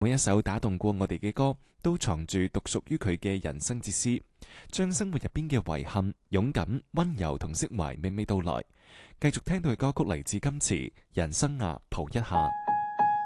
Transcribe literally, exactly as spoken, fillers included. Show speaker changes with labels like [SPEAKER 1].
[SPEAKER 1] 每一首打動過我哋嘅歌，都藏住獨屬於佢嘅人生哲思，將生活入邊嘅遺憾、勇敢、溫柔同釋懷娓娓道來。繼續聽到嘅歌曲嚟自金池《人生啊，抱一下》。